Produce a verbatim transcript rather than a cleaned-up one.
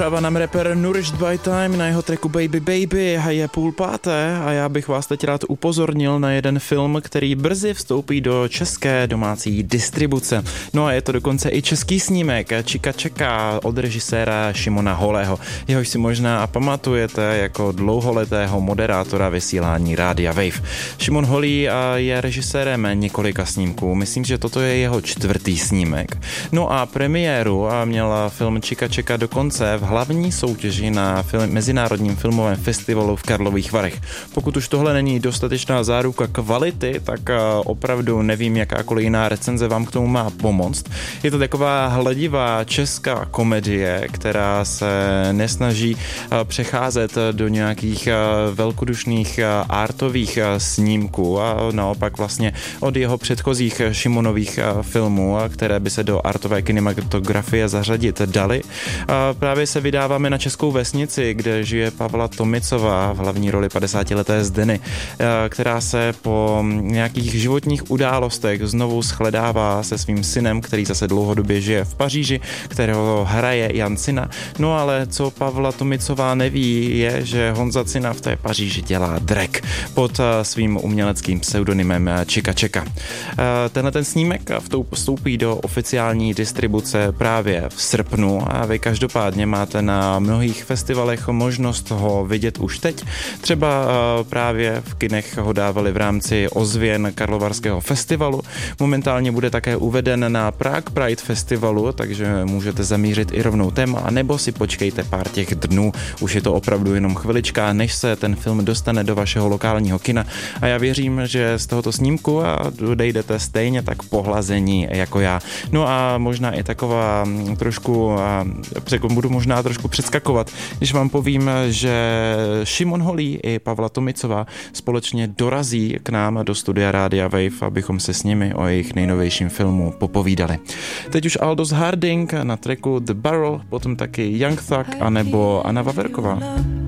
Nám rapper Nourished by Time na jeho tracku Baby Baby je půl páté a já bych vás teď rád upozornil na jeden film, který brzy vstoupí do české domácí distribuce. No a je to dokonce i český snímek Čika čeká od režiséra Šimona Holého. Jehož si možná pamatujete jako dlouholetého moderátora vysílání Rádia Wave. Šimon Holý je režisérem několika snímků. Myslím, že toto je jeho čtvrtý snímek. No a premiéru měl film Čika čeká dokonce v hlavní soutěži na film, Mezinárodním filmovém festivalu v Karlových Varech. Pokud už tohle není dostatečná záruka kvality, tak opravdu nevím, jakákoliv jiná recenze vám k tomu má pomoct. Je to taková hladivá česká komedie, která se nesnaží přecházet do nějakých velkodušných artových snímků a naopak vlastně od jeho předchozích Šimonových filmů, které by se do artové kinematografie zařadit daly. Právě se vydáváme na českou vesnici, kde žije Pavla Tomicová v hlavní roli padesátileté Zdeny, která se po nějakých životních událostech znovu shledává se svým synem, který zase dlouhodobě žije v Paříži, kterého hraje Jan Cina. No ale co Pavla Tomicová neví, je, že Honza Cina v té Paříži dělá drag pod svým uměleckým pseudonymem Čika čeká. Tenhle ten snímek vstoupí do oficiální distribuce právě v srpnu a vy každopádně máte na mnohých festivalech možnost ho vidět už teď. Třeba právě v kinech ho dávali v rámci ozvěn Karlovarského festivalu. Momentálně bude také uveden na Prague Pride festivalu, takže můžete zamířit i rovnou téma, nebo si počkejte pár těch dnů. Už je to opravdu jenom chvilička, než se ten film dostane do vašeho lokálního kina. A já věřím, že z tohoto snímku odejdete stejně tak pohlazení jako já. No a možná i taková trošku, budu možná trošku předskakovat, když vám povím, že Šimon Holý i Pavla Tomicová společně dorazí k nám do studia Rádia Wave, abychom se s nimi o jejich nejnovějším filmu popovídali. Teď už Aldous Harding na tracku The Barrel, potom taky Young Thug anebo Anna Vaverková.